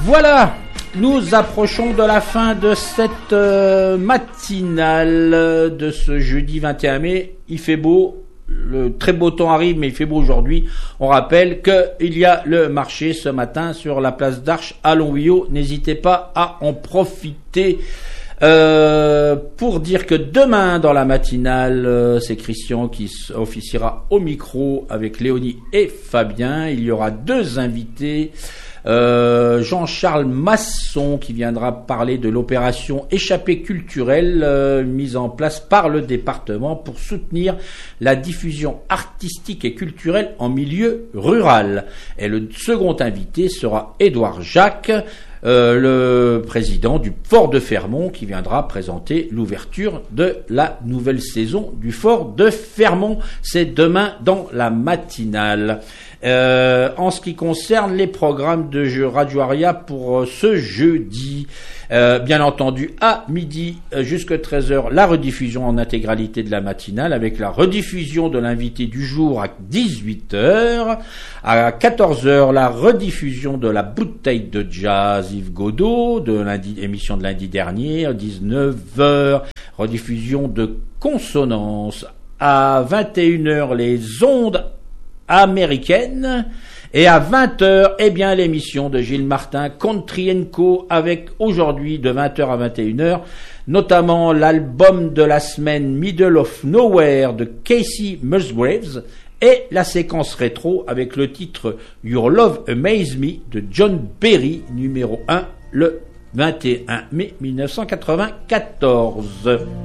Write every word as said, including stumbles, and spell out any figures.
Voilà, nous approchons de la fin de cette euh, matinale de ce jeudi vingt et un mai. Il fait beau, le très beau temps arrive, mais il fait beau aujourd'hui. On rappelle qu'il y a le marché ce matin sur la place d'Arche à Longwio. N'hésitez pas à en profiter. Euh, pour dire que demain dans la matinale, euh, c'est Christian qui officiera au micro avec Léonie et Fabien. Il y aura deux invités. Euh, Jean-Charles Masson qui viendra parler de l'opération échappée culturelle euh, mise en place par le département pour soutenir la diffusion artistique et culturelle en milieu rural. Et le second invité sera Édouard Jacques, Euh, le président du Fort de Fermont, qui viendra présenter l'ouverture de la nouvelle saison du Fort de Fermont. C'est demain dans la matinale. Euh, en ce qui concerne les programmes de jeu Radio Aria pour euh, ce jeudi, euh, bien entendu à midi euh, jusqu'à treize heures, la rediffusion en intégralité de la matinale avec la rediffusion de l'invité du jour à dix-huit heures. À quatorze heures, la rediffusion de la bouteille de jazz Yves Godot, de lundi, émission de lundi dernier. À dix-neuf heures, rediffusion de Consonance. À vingt et une heures, les ondes américaines. Et à vingt heures, eh bien, l'émission de Gilles Martin, Country and Co, avec aujourd'hui de vingt heures à vingt et une heures, notamment l'album de la semaine Middle of Nowhere de Casey Musgraves et la séquence rétro avec le titre Your Love Amaze Me de John Berry, numéro un, le vingt et un mai mille neuf cent quatre-vingt-quatorze.